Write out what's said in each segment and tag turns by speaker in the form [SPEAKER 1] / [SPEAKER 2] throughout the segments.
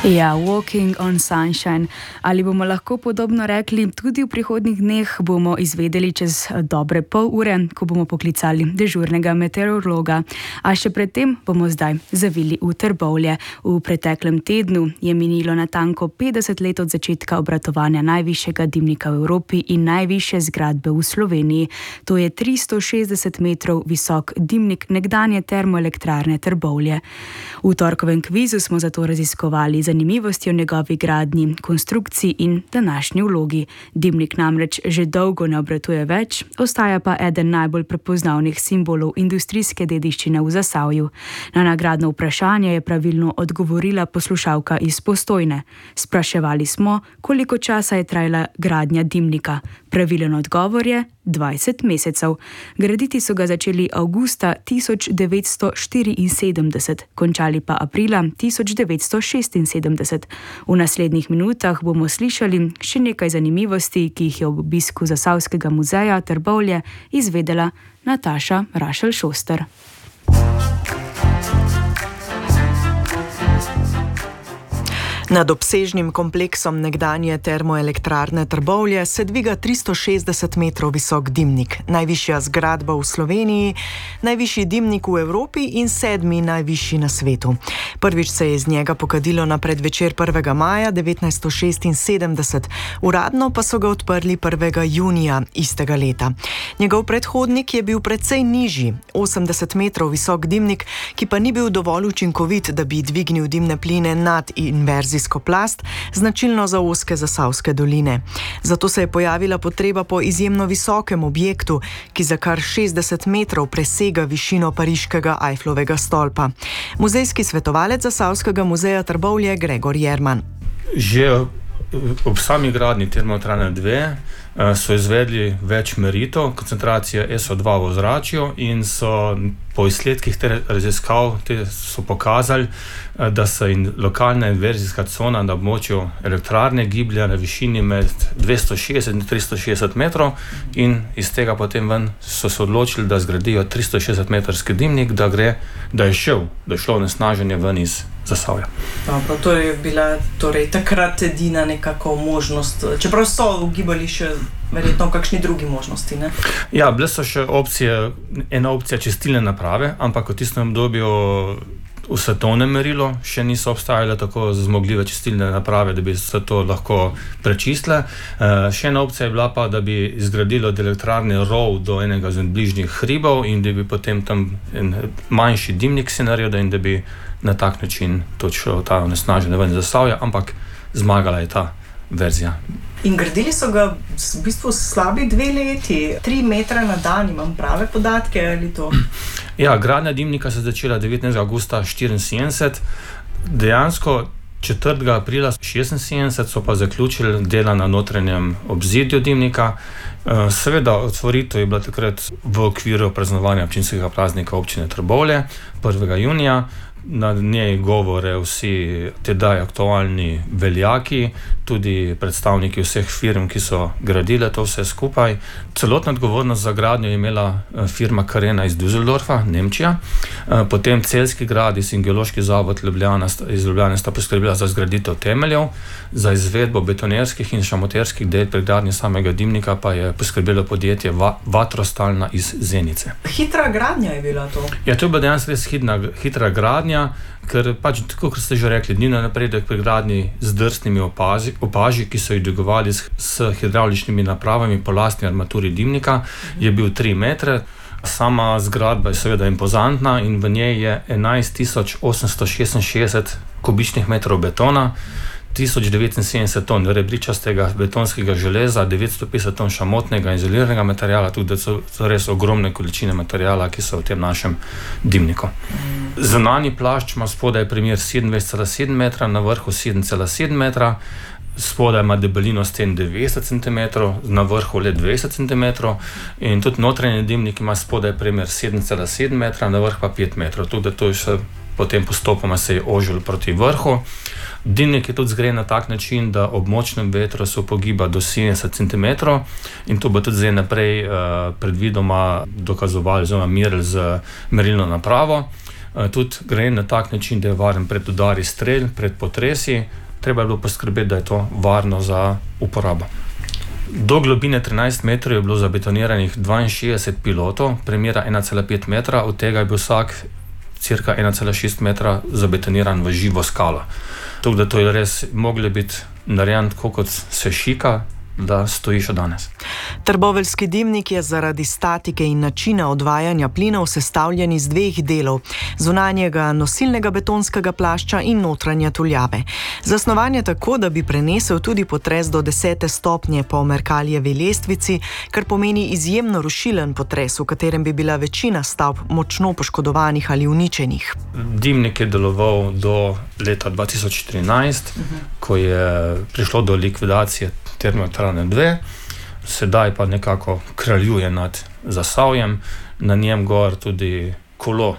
[SPEAKER 1] Ja, Walking on Sunshine. Ali bomo lahko podobno rekli tudi v prihodnjih dneh, bomo izvedeli čez dobre pol ure, ko bomo poklicali dežurnega meteorologa. A še predtem bomo zdaj zavili v Trbovlje. V preteklem tednu je minilo natanko 50 let od začetka obratovanja najvišjega dimnika v Evropi in najvišje zgradbe v Sloveniji. To je 360 metrov visok dimnik nekdanje termoelektrarne Trbovlje. V torkovem kvizu smo zato raziskovali zanimivosti o njegovi gradnji, konstrukciji in današnji vlogi. Dimnik namreč že dolgo ne obratuje več, ostaja pa eden najbolj prepoznavnih simbolov industrijske dediščine v Zasavju. Na nagradno vprašanje je pravilno odgovorila poslušalka iz Postojne. Spraševali smo, koliko časa je trajala gradnja dimnika. Pravilen odgovor je 20 mesecev. Graditi so ga začeli avgusta 1974, končali pa aprila 1976. V naslednjih minutah bomo slišali še nekaj zanimivosti, ki jih je ob obisku Zasavskega muzeja Trbovlje izvedela Nataša Rašelj-Šoster.
[SPEAKER 2] Nad obsežnim kompleksom nekdanje termoelektrarne Trbovlje se dviga 360 metrov visok dimnik, najvišja zgradba v Sloveniji, najvišji dimnik v Evropi in 7. najvišji na svetu. Prvič se je iz njega pokadilo na predvečer 1. maja 1976, uradno pa so ga odprli 1. junija istega leta. Njegov predhodnik je bil precej nižji, 80 metrov visok dimnik, ki pa ni bil dovolj učinkovit, da bi dvignil dimne pline nad inverzijsko plast, značilno za ozke Zasavske doline. Zato se je pojavila potreba po izjemno visokem objektu, ki za kar 60 metrov presega višino pariškega Eifflovega stolpa. Muzejski svetovalec Zasavskega muzeja Trbovlje Gregor Jerman.
[SPEAKER 3] Že ob sami gradnji termoelektrarne 2 so izvedli več meritev koncentracije SO2 v ozračju in so po izsledkih teh raziskav so pokazali, da se lokalna inverzijska cona na območju elektrarne giblje na višini med 260 in 360 metrov in iz tega potem ven so se odločili, da zgradijo 360 metrski dimnik, da je šlo onesnaženje ven iz Zasavja.
[SPEAKER 4] Dobro, to je bila torej takrat edina nekako možnost, čeprav so ugibali še verjetno v kakšni drugi možnosti, ne?
[SPEAKER 3] Ja, bile so še ena opcija čistilne naprave, ampak v tistem obdobju v svetovnem merilu še niso obstajale tako zmogljive čistilne naprave, da bi se to lahko prečistile. Še ena opcija je bila pa, da bi izgradilo od elektrarne rov do enega izmed bližnjih hribov in da bi potem tam en manjši dimnik si naredil in da bi na tak način tudi šel ta onesnaženje ven iz Zasavja, ampak zmagala je ta verzija.
[SPEAKER 4] In gradili so ga v bistvu slabi 2 leti, 3 metra na dan, imam prave podatke ali to?
[SPEAKER 3] Ja, gradnja dimnika se je začela 19. augusta 1974, dejansko 4. aprila 1976 so pa zaključili dela na notranjem obzidju dimnika. Seveda, otvoritev je bila takrat v okviru praznovanja občinskega praznika občine Trbovlje 1. junija. Na njej govore vsi tedaj aktualni veljaki, tudi predstavniki vseh firm, ki so gradile to vse skupaj. Celotna odgovornost za gradnjo je imela firma Carena iz Düsseldorfa, Nemčija. Potem Celjski gradis in Geološki zavod iz Ljubljane sta poskrbela za zgraditev temeljev, za izvedbo betonerskih in šamoterskih del pri gradnji samega dimnika pa je poskrbelo podjetje Vatrostalna iz Zenice.
[SPEAKER 4] Hitra gradnja je bila to?
[SPEAKER 3] Ja, to je bila dejansko res hitra gradnja, ker pač, tako kot ste že rekli, ni napredek pri gradnji z drsnimi opaži, ki so jih dvigovali s hidravličnimi napravami po lastni armaturi dimnika, je bil 3 metre. Sama zgradba je seveda impozantna in v njej je 11.866 kubičnih metrov betona, 1079 ton rebričastega betonskega železa, 950 ton šamotnega in izoliranega materiala, tudi so res ogromne količine materiala, ki so v tem našem dimniku. Zunanji plašč ima spodaj primer 27,7 metra, na vrhu 7,7 metra, spodaj ima debelino sten 90 cm, na vrhu le 20 cm in tudi notranji dimnik ima spodaj primer 7,7 metra, na vrh pa 5 metrov, tudi to je še potem postopoma se je ožil proti vrhu. Dimnik je tudi zgrajen na tak način, da ob močnem vetru se upogiba do 70 cm in to bo tudi zdaj naprej predvidoma dokazovali oziroma merili z merilno napravo. tudi grajen na tak način, da je varen pred udari strel, pred potresi. Treba je bilo poskrbeti, da je to varno za uporabo. Do globine 13 metrov je bilo zabetoniranih 62 pilotov, premjera 1,5 metra, od tega je bil vsak cirka 1,6 metra zabetoniran v živo skalo. Tako da to je res moglo biti narejen tako, kot se šika, da stoji še danes.
[SPEAKER 2] Trboveljski dimnik je zaradi statike in načina odvajanja plinov sestavljen iz dveh delov, zunanjega nosilnega betonskega plašča in notranje tuljave. Zasnovan je tako, da bi prenesel tudi potres do 10. stopnje po Merkaljevi lestvici, kar pomeni izjemno rušilen potres, v katerem bi bila večina stavb močno poškodovanih ali uničenih.
[SPEAKER 3] Dimnik je deloval do leta 2013, ko je prišlo do likvidacije Termoelektrarne 2, sedaj pa nekako kraljuje nad Zasavjem, na njem gor tudi kolo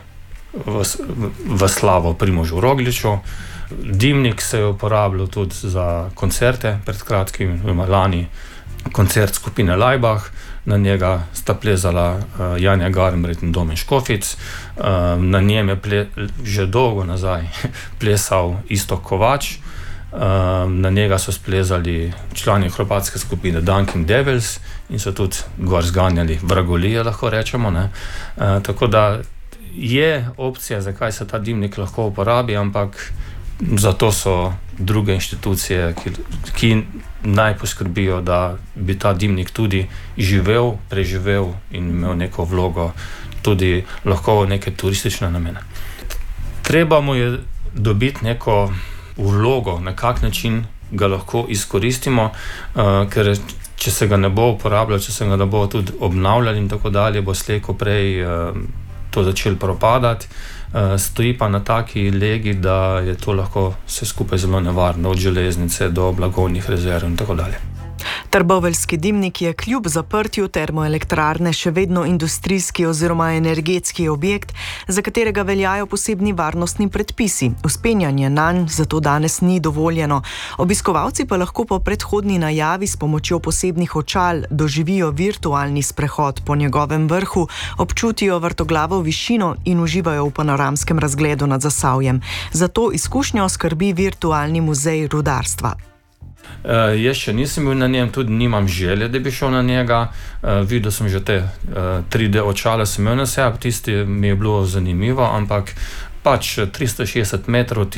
[SPEAKER 3] v slavo Primožu Rogliču. Dimnik se je uporabljal tudi za koncerte, pred kratkim lani koncert skupine Laibach, na njega sta plezala Janja Garnbret in Domen Škofic, na njem je že dolgo nazaj plesal Iztok Kovač, na njega so splezali člani hrvatske skupine Dunkin Devils in so tudi gor zganjali vragolije, lahko rečemo, ne. Tako da je opcija, zakaj se ta dimnik lahko uporabi, ampak zato so druge inštitucije, ki naj poskrbijo, da bi ta dimnik tudi živel, preživel in imel neko vlogo, tudi lahko v neke turistične namene. Treba mu je dobiti neko vlogo, na kak način ga lahko izkoristimo, ker če se ga ne bo uporabljalo, če se ga ne bo tudi obnavljali in tako dalje, bo slej ko prej to začelo propadati. Stoji pa na taki legi, da je to lahko vse skupaj zelo nevarno, od železnice do blagovnih rezerv in tako dalje.
[SPEAKER 2] Trboveljski dimnik je kljub zaprtju termoelektrarne še vedno industrijski oziroma energetski objekt, za katerega veljajo posebni varnostni predpisi. Vzpenjanje nanj zato danes ni dovoljeno. Obiskovalci pa lahko po predhodni najavi s pomočjo posebnih očal doživijo virtualni sprehod po njegovem vrhu, občutijo vrtoglavo višino in uživajo v panoramskem razgledu nad Zasavjem. Zato izkušnjo skrbi virtualni muzej rudarstva.
[SPEAKER 3] Jaz še nisem bil na njem, tudi nimam želje, da bi šel na njega. Videl sem že te 3D očala, sem imel na sebi, tisti mi je bilo zanimivo, ampak pač 360 metrov,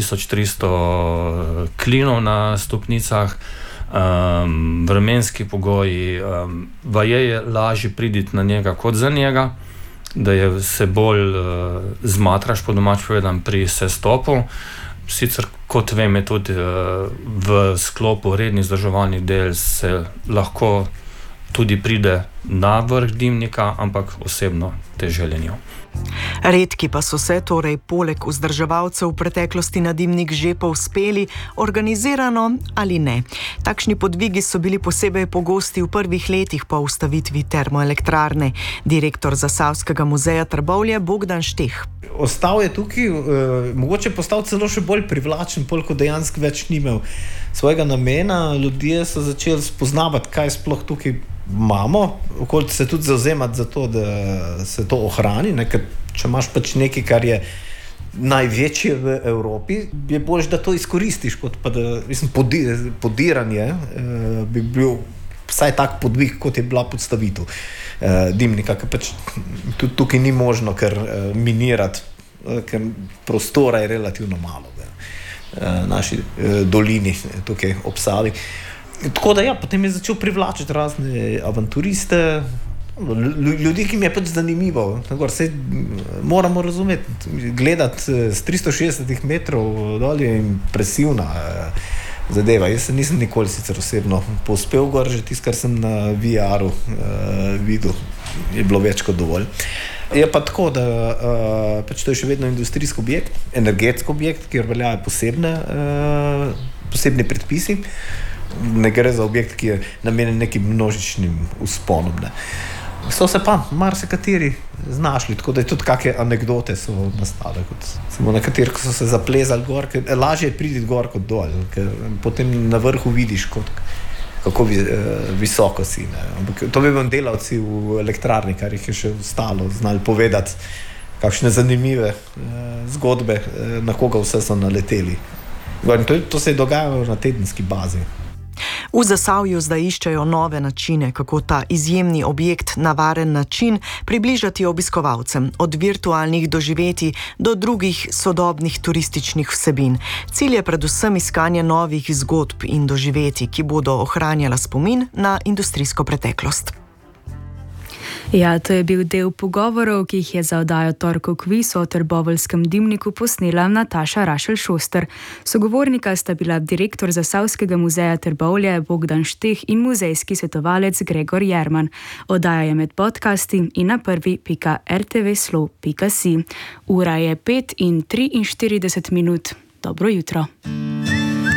[SPEAKER 3] 1300 klinov na stopnicah, vremenski pogoji, vaje je lažje priditi na njega kot za njega, da se bolj zmatraš, po domač povedam, pri sestopu. Sicer, kot vem, je tudi v sklopu rednih vzdrževalnih del se lahko tudi pride na vrh dimnika, ampak osebno te želje nimam.
[SPEAKER 2] Redki pa so se torej poleg vzdrževalcev v preteklosti na dimnik že povzpeli, organizirano ali ne. Takšni podvigi so bili posebej pogosti v prvih letih po ustavitvi termoelektrarne. Direktor Zasavskega muzeja Trbovlje Bogdan Šteh.
[SPEAKER 5] Ostal je tukaj, mogoče postal celo še bolj privlačen, ko dejansko več ni imel svojega namena. Ljudje so začeli spoznavati, kaj sploh tukaj imamo, okolje se tudi zauzemati za to, da se to ohrani, ne? Ker če imaš pač nekaj, kar je največje v Evropi, je bolj, da to izkoristiš, kot pa da, mislim, podiranje bi bil vsaj tak podvig, kot je bila podstavitev dimnika, ker pač tudi tukaj ni možno kar minirati, ker prostora je relativno malo v naši dolini, tukaj ob Savi. Tako da ja, potem je začel privlačiti razne avanturiste, ljudi, ki mi je pač zanimivo. Sej moramo razumeti, gledati s 360 metrov dol je impresivna zadeva. Jaz nisem nikoli sicer osebno povzpel gor, že tisto, kar sem na VR-u videl, je bilo več kot dovolj. Je pa tako, da pač to je še vedno industrijski objekt, energetski objekt, kjer veljajo posebni predpisi. Ne gre za objekt, ki je namenjen nekim množičnim vzponom. Ne. So se pa marsikateri znašli, tako da je tudi kakšne anekdote so nastale, kot samo nekateri, ko so se zaplezali gor, ker lažje je priti gor kot dol, ker potem na vrhu vidiš, kako visoko si. Ne. Ampak to bi vam delavci v elektrarni, kar jih je še ostalo, znali povedati, kakšne zanimive zgodbe, na koga vse so naleteli. To se je dogajalo na tedenski bazi.
[SPEAKER 2] V Zasavju zdaj iščejo nove načine, kako ta izjemni objekt na varen način približati obiskovalcem, od virtualnih doživetij do drugih sodobnih turističnih vsebin. Cilj je predvsem iskanje novih zgodb in doživetij, ki bodo ohranjala spomin na industrijsko preteklost.
[SPEAKER 1] Ja, to je bil del pogovorov, ki jih je za oddajo Torkov kviz o trboveljskem dimniku posnela Nataša Rašelj-Šoster. Sogovornika sta bila direktor Zasavskega muzeja Trbovlje Bogdan Šteh in muzejski svetovalec Gregor Jerman. Oddaja je med podcasti in na prvi.rtvslo.si. Ura je 5:43. Dobro jutro.